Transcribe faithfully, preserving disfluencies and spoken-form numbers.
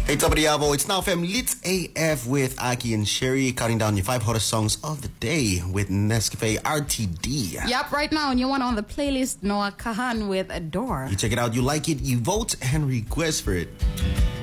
Hey, top of the hour, it's now fam Lit A F with Aki and Sherry, counting down your five hottest songs of the day with Nescafe R T D. Yep, right now, and you want on the playlist Noah Kahan with Adore. You check it out, you like it, you vote, and request for it.